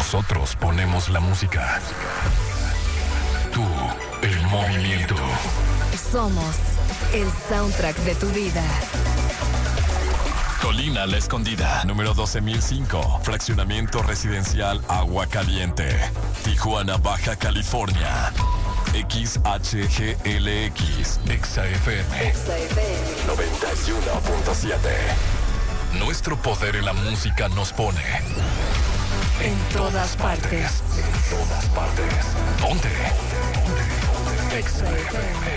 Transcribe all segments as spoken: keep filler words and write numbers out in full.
Nosotros ponemos la música. Tú, el movimiento. Somos el soundtrack de tu vida. Colina La Escondida, número doce mil cinco, fraccionamiento residencial Agua Caliente, Tijuana, Baja California. X H G L X, Exa F M, Exa F M noventa y uno punto siete. Nuestro poder en la música nos pone en todas partes. En todas partes. ¿Dónde? Exa F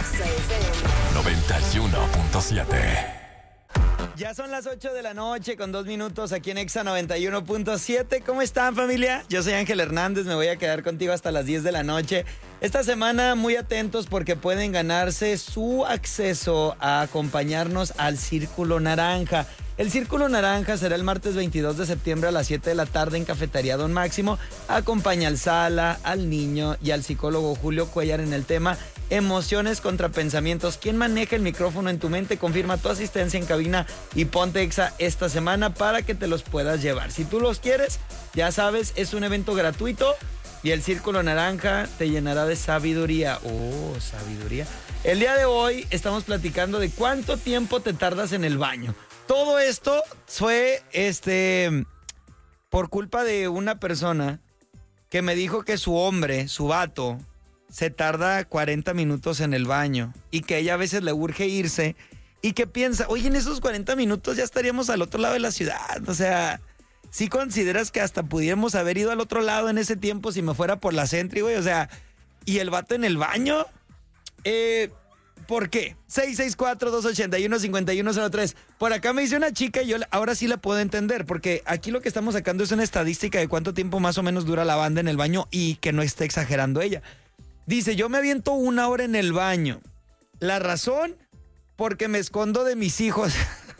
M noventa y uno punto siete. Ya son las ocho de la noche con dos minutos aquí en Exa noventa y uno punto siete. ¿Cómo están, familia? Yo soy Ángel Hernández, me voy a quedar contigo hasta las diez de la noche. Esta semana muy atentos porque pueden ganarse su acceso a acompañarnos al Círculo Naranja. El Círculo Naranja será el martes veintidós de septiembre a las siete de la tarde en Cafetería Don Máximo. Acompaña al Sala, al Niño y al psicólogo Julio Cuellar en el tema Emociones contra Pensamientos. ¿Quién maneja el micrófono en tu mente? Confirma tu asistencia en cabina y ponte Exa esta semana para que te los puedas llevar. Si tú los quieres, ya sabes, es un evento gratuito y el Círculo Naranja te llenará de sabiduría. Oh, sabiduría. El día de hoy estamos platicando de cuánto tiempo te tardas en el baño. Todo esto fue este por culpa de una persona que me dijo que su hombre, su vato, se tarda cuarenta minutos en el baño y que ella a veces le urge irse y que piensa, oye, en esos cuarenta minutos ya estaríamos al otro lado de la ciudad. O sea, ¿sí consideras que hasta pudiéramos haber ido al otro lado en ese tiempo si me fuera por la Sentry, güey? O sea, ¿y el vato en el baño? Eh... ¿Por qué? seis seis cuatro, dos ocho uno, cinco uno cero tres. Por acá me dice una chica y yo ahora sí la puedo entender, porque aquí lo que estamos sacando es una estadística de cuánto tiempo más o menos dura la banda en el baño y que no esté exagerando ella. Dice, yo me aviento una hora en el baño. La razón, porque me escondo de mis hijos.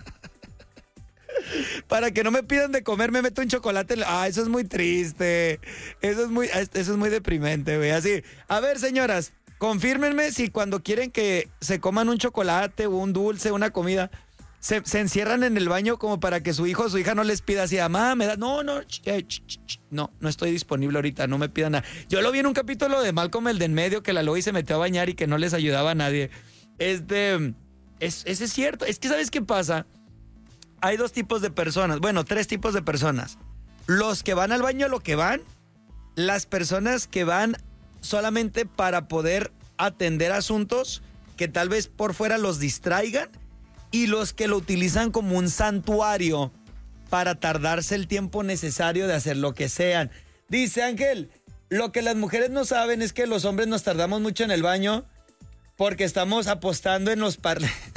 Para que no me pidan de comer, me meto un chocolate. Ah, eso es muy triste. Eso es muy, eso es muy deprimente, güey. Así, a ver, señoras, confírmenme si cuando quieren que se coman un chocolate o un dulce, una comida, se, se encierran en el baño como para que su hijo o su hija no les pida así, mamá, me da, no, no, ch, ch, ch, ch, no, no estoy disponible ahorita, no me pidan nada. Yo lo vi en un capítulo de Malcolm el de en medio, que la Lois se metió a bañar y que no les ayudaba a nadie. Este, es, ese es cierto, es que ¿sabes qué pasa? Hay dos tipos de personas, bueno, tres tipos de personas. Los que van al baño a lo que van, las personas que van solamente para poder atender asuntos que tal vez por fuera los distraigan y los que lo utilizan como un santuario para tardarse el tiempo necesario de hacer lo que sean. Dice Ángel, lo que las mujeres no saben es que los hombres nos tardamos mucho en el baño porque estamos apostando en los par...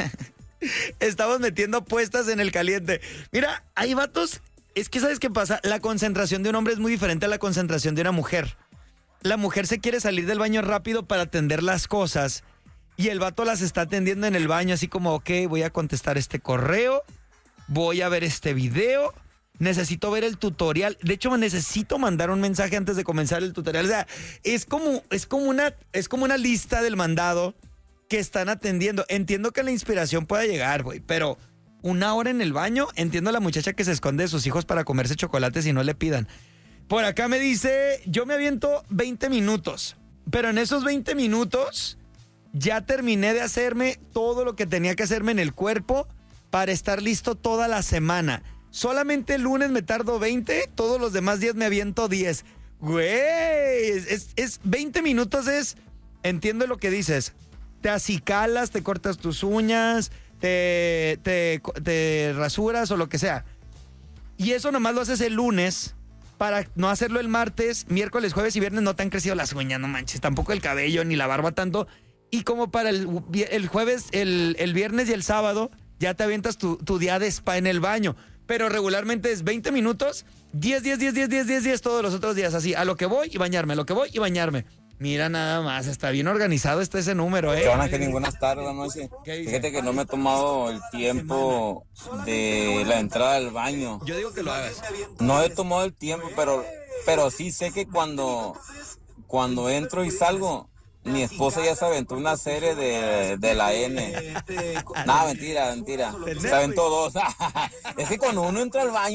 estamos metiendo apuestas en el caliente. Mira, hay vatos, es que ¿sabes qué pasa? La concentración de un hombre es muy diferente a la concentración de una mujer. La mujer se quiere salir del baño rápido para atender las cosas y el vato las está atendiendo en el baño así como, ok, voy a contestar este correo, voy a ver este video, necesito ver el tutorial. De hecho, necesito mandar un mensaje antes de comenzar el tutorial. O sea, es como, es como una, es como una lista del mandado que están atendiendo. Entiendo que la inspiración pueda llegar, güey, pero una hora en el baño, entiendo a la muchacha que se esconde de sus hijos para comerse chocolates y no le pidan. Por acá me dice, yo me aviento veinte minutos, pero en esos veinte minutos ya terminé de hacerme todo lo que tenía que hacerme en el cuerpo para estar listo toda la semana. Solamente el lunes me tardo veinte, todos los demás días me aviento diez. Güey, es, es veinte minutos es, entiendo lo que dices, te acicalas, te cortas tus uñas, te, te, te rasuras o lo que sea. Y eso nomás lo haces el lunes. Para no hacerlo el martes, miércoles, jueves y viernes no te han crecido las uñas, no manches, tampoco el cabello ni la barba tanto. Y como para el, el jueves, el, el viernes y el sábado, ya te avientas tu, tu día de spa en el baño. Pero regularmente es veinte minutos, diez, diez, diez, diez, diez, diez, diez todos los otros días, así, a lo que voy y bañarme, a lo que voy y bañarme. Mira nada más, está bien organizado está ese número, ¿eh? ¿Qué onda, Kelly? Buenas tardes, noche. Fíjate que no me he tomado el tiempo de la entrada al baño. Yo digo que lo hagas. No he tomado el tiempo, pero, pero sí sé que cuando, cuando entro y salgo, mi esposa ya se aventó una serie de, de la N. No, mentira, mentira. Se aventó dos. Es que cuando uno entra al baño,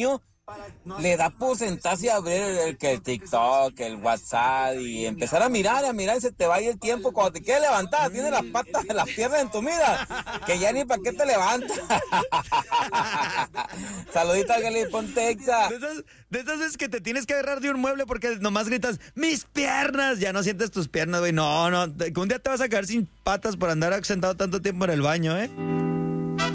le da por sentarse a abrir el, el, que el TikTok, el WhatsApp y empezar a mirar, a mirar y se te va a ir el tiempo. Cuando te quieres levantar, tienes las patas, las piernas entumidas, que ya ni para qué te levantas. Saludita a Galipón, Texas. De esas, de esas veces que te tienes que agarrar de un mueble porque nomás gritas, ¡mis piernas! Ya no sientes tus piernas, güey. No, no. Un día te vas a quedar sin patas por andar sentado tanto tiempo en el baño, ¿eh?